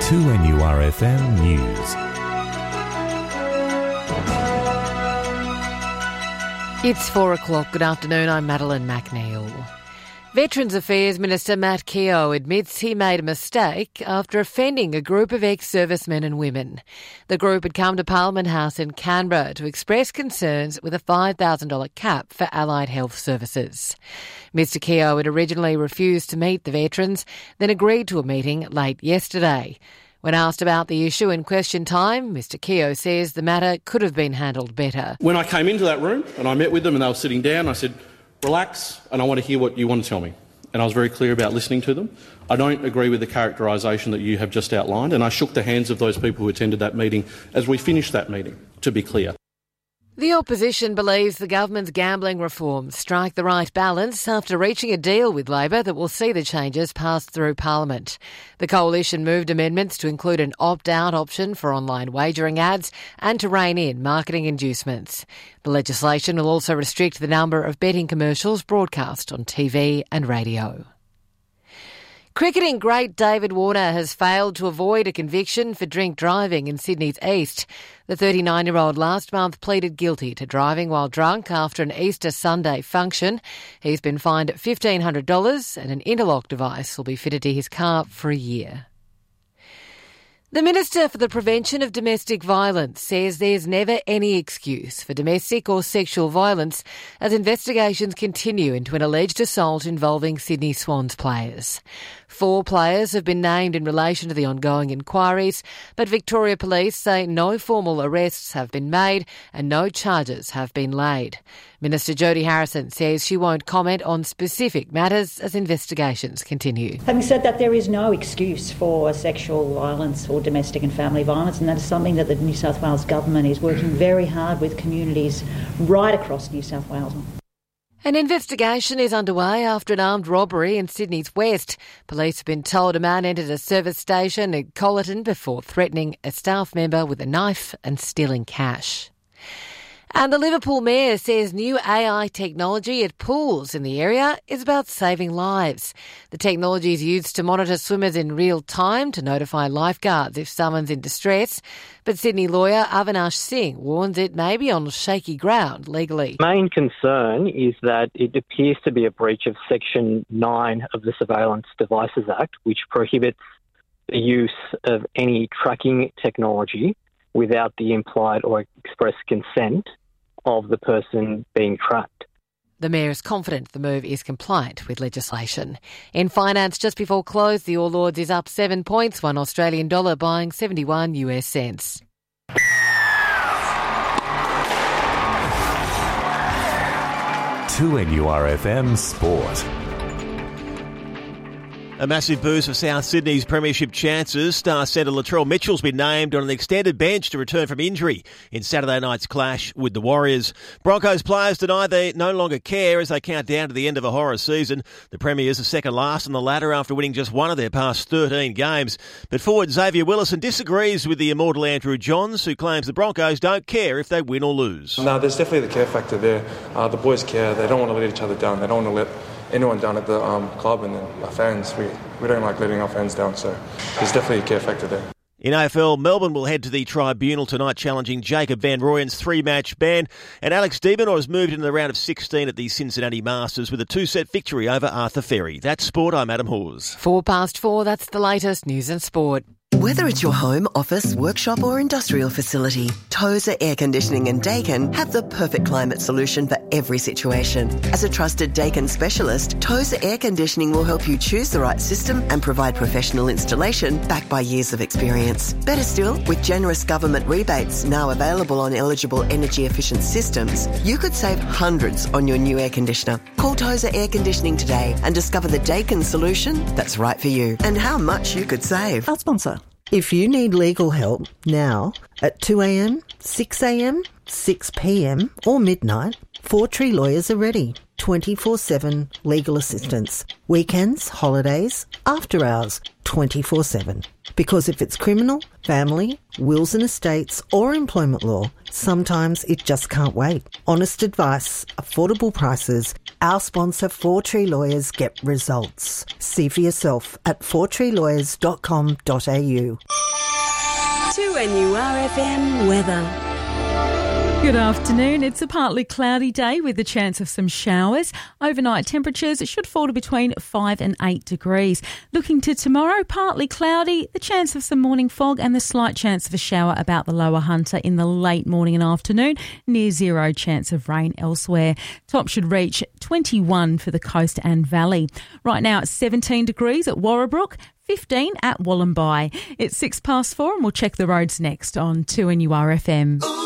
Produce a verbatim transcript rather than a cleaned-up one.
two N U R F M News. It's four o'clock. Good afternoon. I'm Madeline McNeil. Veterans Affairs Minister Matt Keogh admits he made a mistake after offending a group of ex-servicemen and women. The group had come to Parliament House in Canberra to express concerns with a five thousand dollars cap for allied health services. Mr Keogh had originally refused to meet the veterans, then agreed to a meeting late yesterday. When asked about the issue in question time, Mr Keogh says the matter could have been handled better. When I came into that room and I met with them and they were sitting down, I said, relax, and I want to hear what you want to tell me. And I was very clear about listening to them. I don't agree with the characterisation that you have just outlined, and I shook the hands of those people who attended that meeting as we finished that meeting, to be clear. The opposition believes the government's gambling reforms strike the right balance after reaching a deal with Labor that will see the changes passed through Parliament. The coalition moved amendments to include an opt-out option for online wagering ads and to rein in marketing inducements. The legislation will also restrict the number of betting commercials broadcast on T V and radio. Cricketing great David Warner has failed to avoid a conviction for drink driving in Sydney's East. The thirty-nine-year-old last month pleaded guilty to driving while drunk after an Easter Sunday function. He's been fined fifteen hundred dollars and an interlock device will be fitted to his car for a year. The Minister for the Prevention of Domestic Violence says there's never any excuse for domestic or sexual violence as investigations continue into an alleged assault involving Sydney Swans players. Four players have been named in relation to the ongoing inquiries, but Victoria Police say no formal arrests have been made and no charges have been laid. Minister Jody Harrison says she won't comment on specific matters as investigations continue. Having said that, there is no excuse for sexual violence or domestic and family violence, and that is something that the New South Wales Government is working very hard with communities right across New South Wales on. An investigation is underway after an armed robbery in Sydney's West. Police have been told a man entered a service station at Colleton before threatening a staff member with a knife and stealing cash. And the Liverpool Mayor says new A I technology at pools in the area is about saving lives. The technology is used to monitor swimmers in real time to notify lifeguards if someone's in distress. But Sydney lawyer Avinash Singh warns it may be on shaky ground legally. The main concern is that it appears to be a breach of Section nine of the Surveillance Devices Act, which prohibits the use of any tracking technology without the implied or express consent of the person being tracked. The Mayor is confident the move is compliant with legislation. In finance, just before close, the All Ords is up seven points, one Australian dollar buying seventy-one US cents. two N U R F M Sport. A massive boost for South Sydney's premiership chances. Star centre Latrell Mitchell's been named on an extended bench to return from injury in Saturday night's clash with the Warriors. Broncos players deny they no longer care as they count down to the end of a horror season. The Premiers are second last on the ladder after winning just one of their past thirteen games. But forward Xavier Willison disagrees with the immortal Andrew Johns, who claims the Broncos don't care if they win or lose. No, there's definitely the care factor there. Uh, the boys care. They don't want to let each other down. They don't want to let anyone down at the um, club, and then our fans, we, we don't like letting our fans down, so there's definitely a care factor there. In A F L, Melbourne will head to the tribunal tonight challenging Jacob Van Rooyen's three-match ban, and Alex de Minaur has moved into the round of sixteen at the Cincinnati Masters with a two-set victory over Arthur Ferry. That's sport. I'm Adam Hawes. Four past four, that's the latest news and sport. Whether it's your home, office, workshop or industrial facility, Tozer Air Conditioning and Daikin have the perfect climate solution for every situation. As a trusted Daikin specialist, Tozer Air Conditioning will help you choose the right system and provide professional installation backed by years of experience. Better still, with generous government rebates now available on eligible energy-efficient systems, you could save hundreds on your new air conditioner. Call Tozer Air Conditioning today and discover the Daikin solution that's right for you and how much you could save. Our sponsor. If you need legal help now, At two a m, six a m, six p m or midnight, Four Tree Lawyers are ready. twenty-four seven legal assistance. Weekends, holidays, after hours, twenty-four seven. Because if it's criminal, family, wills and estates or employment law, sometimes it just can't wait. Honest advice, affordable prices. Our sponsor, Four Tree Lawyers, get results. See for yourself at four tree lawyers dot com dot a u. two N U R F M weather. Good afternoon. It's a partly cloudy day with the chance of some showers. Overnight temperatures should fall to between five and eight degrees. Looking to tomorrow, partly cloudy, the chance of some morning fog and the slight chance of a shower about the Lower Hunter in the late morning and afternoon. Near zero chance of rain elsewhere. Top should reach twenty-one for the coast and valley. Right now it's seventeen degrees at Warrabrook, fifteen at Wollombi. It's six past four and we'll check the roads next on two N U R F M.